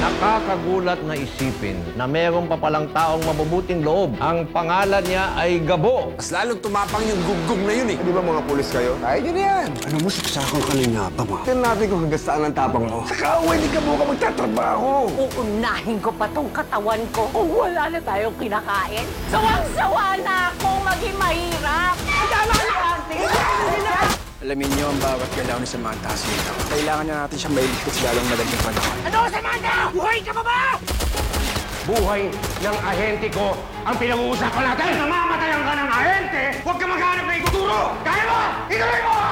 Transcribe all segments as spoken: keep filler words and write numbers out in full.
Nakakagulat na isipin na meron pa palang taong mabubuting loob. Ang pangalan niya ay Gabo. Mas lalong tumapang yung gugong na yun eh. Di ba mga pulis kayo? Kaya nyo na yan. Ano mo, saksakang ka ng yabang ah. Tignan natin kung hanggang saan ang tapang mo. Sa kaaway, di ka mo ka magtatrabaho. Uunahin ko pa tong katawan ko kung wala na tayong kinakain. Sawang-sawa na akong maging mahirap. Tama na, ate! Alamin niyo ang bawat galaw ni Samantha Asita. Kailangan niya natin siyang mailigpit sa lalong madaling panahon. Ano, Samantha? Buhay ka pa ba? Buhay ng ahente ko ang pinag-uusapan natin! Namamatayan ka ng ahente! Huwag ka maghanap na ikuturo! Kaya mo! Ituloy mo!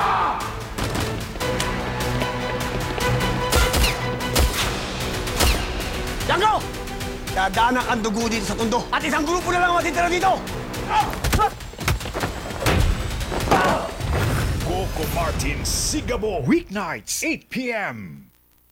Django! Dadanak ang dugo dito sa tundo. At isang grupo na lang ang matitira dito! Coco Martin Sigabo. Weeknights, eight p m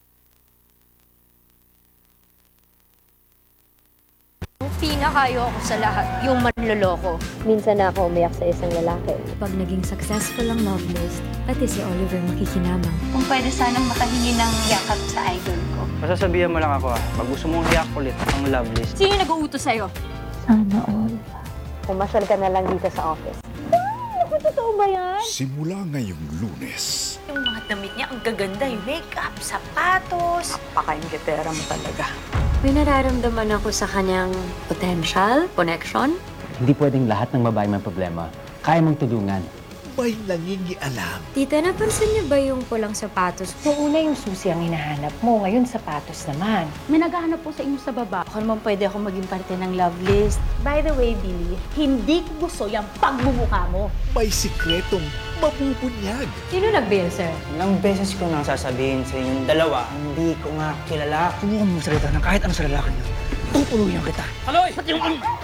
Ang pinakayo ako sa lahat, yung manloloko. Minsan na ako umiyak sa isang lalaki. Pag naging successful ang love list, pati si Oliver makikinabang. Kung pwede sanang makahingi ng yakap sa idol ko. Masasabihan mo lang ako ah, pag gusto mong iyak ulit ang love list. Sino nag-uutos sa'yo? Sana all. Pumasyal ka na lang dito sa office. Totoo ba yan? Simula ngayong Lunes. Yung mga damit niya, ang gaganda. Yung makeup, sapatos. Napaka-ingitera mo talaga. May nararamdaman ako sa kanyang potential, connection. Hindi pwedeng lahat ng babae may problema. Kaya mong tulungan. May nangingialam. Tita, napansin niyo ba yung pulang sapatos? Kung una yung susi ang hinahanap mo, ngayon sapatos naman. May naghahanap po sa inyo sa baba. Ako naman pwede ako maging parte ng love list. By the way, Billy, hindi ko gusto yung pagbumuka mo. May sikretong mabubunyag. Sino nag-bail, sir? Ilang beses ko nang sasabihin sa inyong dalawa, hindi ko nga kilala. Subukan mo salita ng kahit ano sa lalaki niyo. Tutuluyan kita. Aloy! Ba't yung...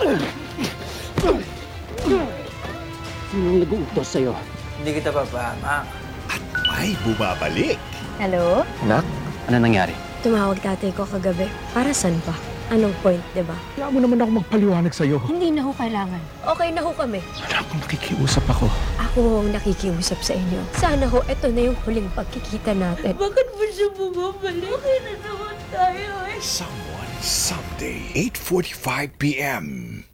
Sinong nag-uutos sa'yo? Hindi kita papahamak. At may bumabalik. Hello? Anak, ano nangyari? Tumawag tatay ko kagabi. Para saan pa? Anong point, di ba? Kaya mo naman ako magpaliwanag sa'yo. Hindi na ho kailangan. Okay na ho kami. Wala akong nakikiusap ako. Ako ho ang nakikiusap sa inyo. Sana ho, ito na yung huling pagkikita natin. Bakit mo siya bumabalik? Okay na naman tayo eh. Someone Someday, eight forty-five p m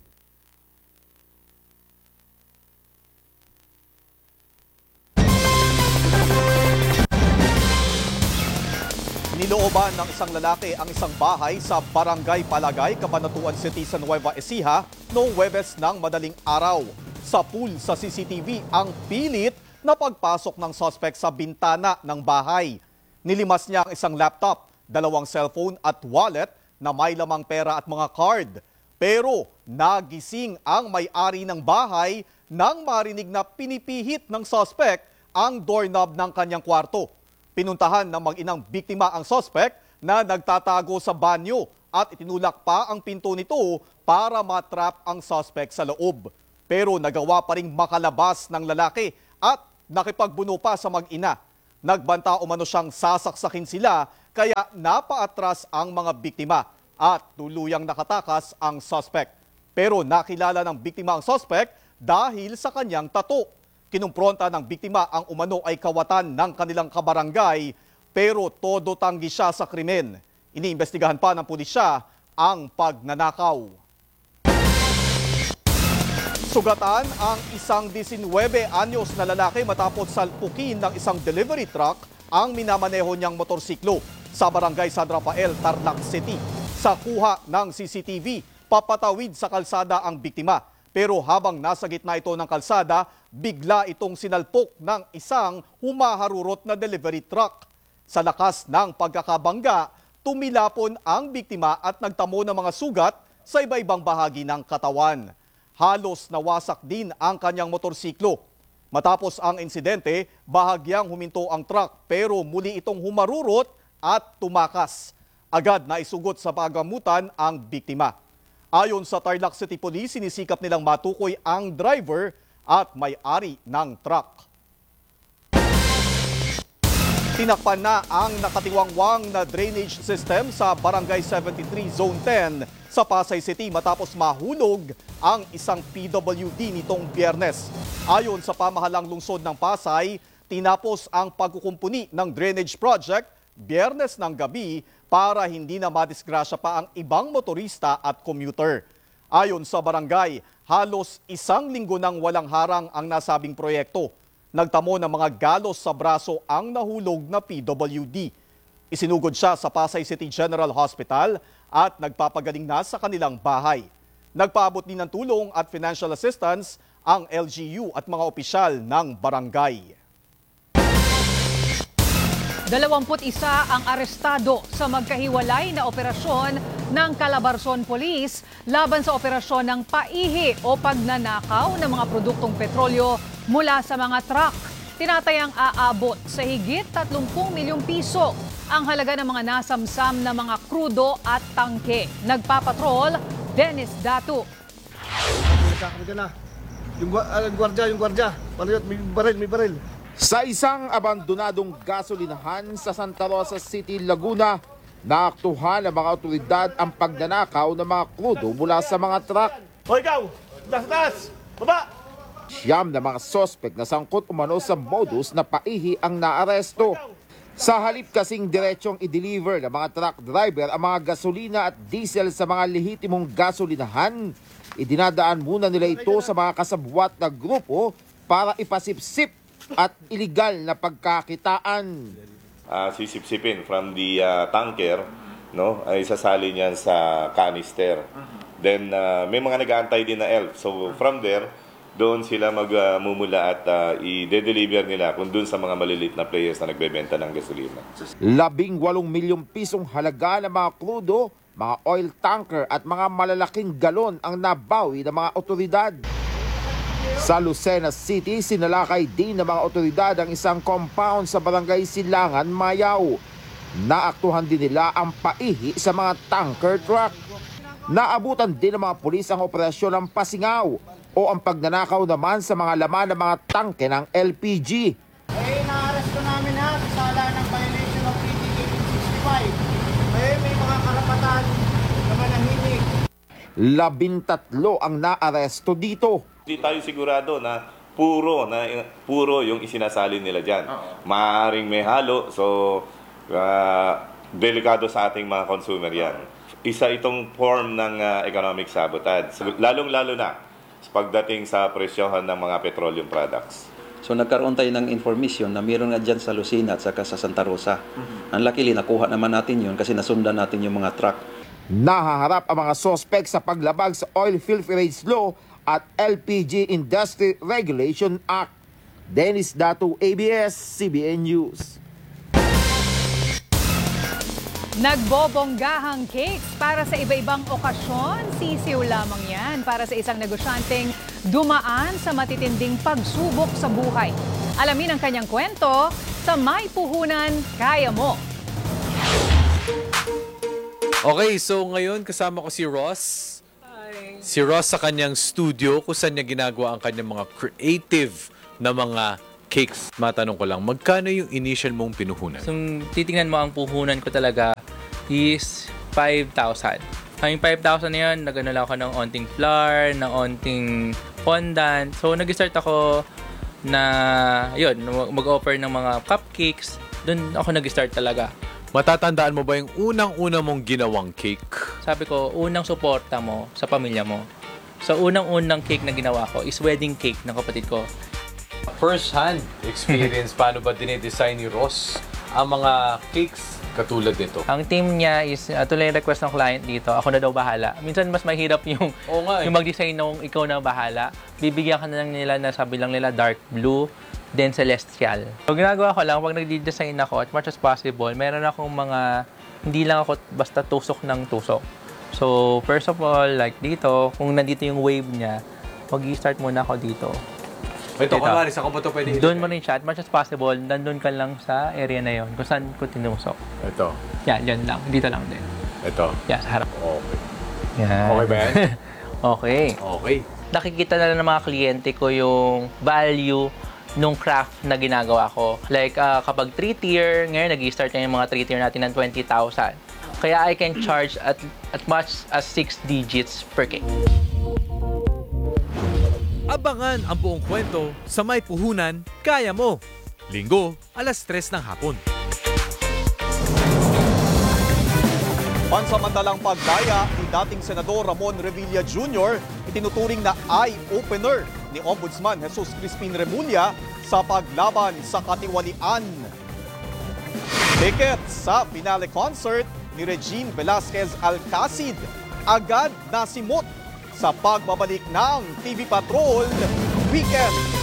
Nilooban ng isang lalaki ang isang bahay sa Barangay Palagay, Cabanatuan City sa Nueva Ecija noong Huwebes ng madaling araw. Sa pool sa C C T V ang pilit na pagpasok ng suspect sa bintana ng bahay. Nilimas niya ang isang laptop, dalawang cellphone at wallet na may lamang pera at mga card. Pero nagising ang may-ari ng bahay nang marinig na pinipihit ng suspect ang doorknob ng kanyang kwarto. Pinuntahan ng mag-inang biktima ang suspect na nagtatago sa banyo at itinulak pa ang pinto nito para matrap ang suspect sa loob. Pero nagawa pa ring makalabas ng lalaki at nakipagbuno pa sa mag-ina. Nagbanta umano siyang sasaksakin sila kaya napaatras ang mga biktima at tuluyang nakatakas ang suspect. Pero nakilala ng biktima ang suspect dahil sa kanyang tato. Kinumpronta ng biktima ang umano ay kawatan ng kanilang kabarangay pero todo tanggi siya sa krimen. Iniimbestigahan pa ng pulisya ang pagnanakaw. Sugatan ang isang labing-nuwebe anyos na lalaki matapos salpukin ng isang delivery truck ang minamaneho niyang motorsiklo sa barangay San Rafael, Tarlac City. Sa kuha ng C C T V, papatawid sa kalsada ang biktima. Pero habang nasa gitna ito ng kalsada, bigla itong sinalpok ng isang humaharurot na delivery truck. Sa lakas ng pagkakabangga, tumilapon ang biktima at nagtamo ng mga sugat sa iba-ibang bahagi ng katawan. Halos nawasak din ang kanyang motorsiklo. Matapos ang insidente, bahagyang huminto ang truck pero muli itong humarurot at tumakas. Agad na isugot sa pagamutan ang biktima. Ayon sa Tarlac City Police, sinisikap nilang matukoy ang driver at may-ari ng truck. Tinakpan na ang nakatiwangwang na drainage system sa Barangay seventy-three Zone ten sa Pasay City matapos mahulog ang isang P W D nitong Biyernes. Ayon sa pamahalang lungsod ng Pasay, tinapos ang pagkukumpuni ng drainage project Biyernes ng gabi para hindi na madisgrasya pa ang ibang motorista at commuter. Ayon sa barangay, halos isang linggo nang walang harang ang nasabing proyekto. Nagtamo ng mga galos sa braso ang nahulog na P W D. Isinugod siya sa Pasay City General Hospital at nagpapagaling na sa kanilang bahay. Nagpaabot din ng tulong at financial assistance ang L G U at mga opisyal ng barangay. Dalawamput isa ang arestado sa magkahiwalay na operasyon ng Calabarzon Police laban sa operasyon ng paihi o pagnanakaw ng mga produktong petrolyo mula sa mga truck. Tinatayang aabot sa higit tatlumpung milyong piso ang halaga ng mga nasamsam na mga krudo at tangke. Nagpapatrol, Dennis Datu. Yung uh, gwardiya, yung gwardiya. May baril, may baril. Sa isang abandonadong gasolinahan sa Santa Rosa City, Laguna, naaktuhan ng mga otoridad ang pagnanakaw ng mga krudo mula sa mga truck. O ikaw, das-das, baba! Siyam na mga sospek na sangkot umano sa modus na paihi ang naaresto. Sa halip kasing diretsyong i-deliver ng mga truck driver ang mga gasolina at diesel sa mga lehitimong gasolinahan, idinadaan muna nila ito sa mga kasabwat na grupo para ipasipsip at iligal na pagkakitaan. Uh, sisipsipin from the uh, tanker, no, ay sasali niyan sa canister. Then uh, may mga nag-aantay din na elf. So from there, doon sila magmumula uh, at uh, i-deliver nila kung doon sa mga malilit na players na nagbebenta ng gasolina. Labing walong milyong pisong halaga ng mga krudo, mga oil tanker at mga malalaking galon ang nabawi ng mga otoridad. Sa Lucena City, sinalakay din ng mga otoridad ang isang compound sa barangay Silangan, Mayaw. Naaktuhan din nila ang paihi sa mga tanker truck. Naabutan din ng mga pulis ang operasyon ng pasingaw o ang pagnanakaw naman sa mga laman ng mga tangke ng L P G. Eh, na-arresto namin ha, sa sala ng violation of P D eighteen sixty-five. Eh, may mga karapatan na manahimik. Labintatlo ang naaresto dito. Hindi tayo sigurado na puro na puro yung isinasali nila diyan. Maaaring may halo, so uh, delikado sa ating mga consumer 'yan. Isa itong form ng uh, economic sabotage, lalong-lalo na pagdating sa presyohan ng mga petroleum products. So nagkaroon tayo ng information na mayroon nga dyan sa Lucena at saka sa Santa Rosa. Mm-hmm. Ang luckily, nakuha naman natin yun kasi nasundan natin yung mga truck. Nahaharap ang mga sospek sa paglabag sa Oil Filterage Law at L P G Industry Regulation Act. Dennis Datu, A B S C B N News. Nagbobonggahang cakes para sa iba-ibang okasyon. Sisiw lamang yan para sa isang negosyanteng dumaan sa matitinding pagsubok sa buhay. Alamin ang kanyang kwento sa May Puhunan, Kaya Mo. Okay, so ngayon kasama ko si Ross. Hi. Si Ross sa kanyang studio kung saan niya ginagawa ang kanyang mga creative na mga cakes. Matanong ko lang, magkano yung initial mong pinuhunan? So, titingnan mo ang puhunan ko talaga is five thousand. Ang five thousand na yun, nagano lang ako ng onting flour, ng onting fondant. So, nag-start ako na, yun, mag-offer ng mga cupcakes. Doon ako nag-start talaga. Matatandaan mo ba yung unang-una mong ginawang cake? Sabi ko, unang suporta mo sa pamilya mo. So, unang-unang cake na ginawa ko is wedding cake ng kapatid ko. First-hand experience, paano ba dinidesign ni Ross ang mga cakes katulad nito? Ang team niya is, uh, tuloy request ng client dito, ako na daw bahala. Minsan mas mahirap yung, nga, eh. yung mag-design nung ikaw na bahala. Bibigyan ka na lang nila na sabi lang nila dark blue, then celestial. So ginagawa ko lang, pag nag-design ako, as much as possible, meron akong mga, hindi lang ako basta tusok ng tusok. So first of all, like dito, kung nandito yung wave niya, mag-i-start muna ako dito. Ito, kunwari, saan ko ba ito pwede? Doon mo rin siya, as much as possible, nandun ka lang sa area na yon kung saan ko tinusok. Ito? Yan, yan lang. Dito lang din. Ito? Yan, sa harap. Okay. Yan. Okay ba yan? Okay. Okay. Nakikita na lang ng mga kliyente ko yung value nung craft na ginagawa ko. Like, uh, kapag three-tier, ngayon nag-i-start na yung mga three-tier natin ng twenty thousand. Kaya I can charge at, at much as six digits per cake. Abangan ang buong kwento sa May Puhunan, Kaya Mo. Linggo, alas tres ng hapon. Pansamantalang pagdaya ni dating Senador Ramon Revilla Junior itinuturing na eye-opener ni Ombudsman Jesus Crispin Remulla sa paglaban sa katiwalian. Ticket sa finale concert ni Regine Velasquez Alcacid agad nasimot sa pagbabalik ng T V Patrol Weekend